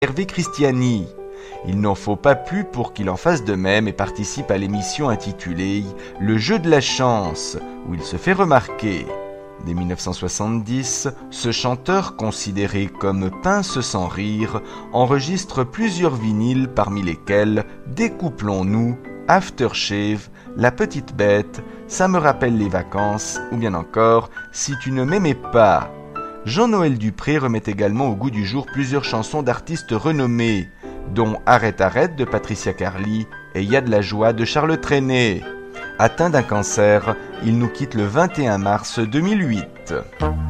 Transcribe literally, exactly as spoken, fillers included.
Hervé Christiani. Il n'en faut pas plus pour qu'il en fasse de même et participe à l'émission intitulée « Le jeu de la chance » où il se fait remarquer. Dès mille neuf cent soixante-dix, ce chanteur, considéré comme pince sans rire, enregistre plusieurs vinyles parmi lesquels « Découplons-nous », « Aftershave », « La petite bête », « Ça me rappelle les vacances » ou bien encore « Si tu ne m'aimais pas ». Jean-Noël Dupré remet également au goût du jour plusieurs chansons d'artistes renommés, dont Arrête Arrête de Patricia Carly et Y a de la joie de Charles Trenet. Atteint d'un cancer, il nous quitte le vingt et un mars deux mille huit.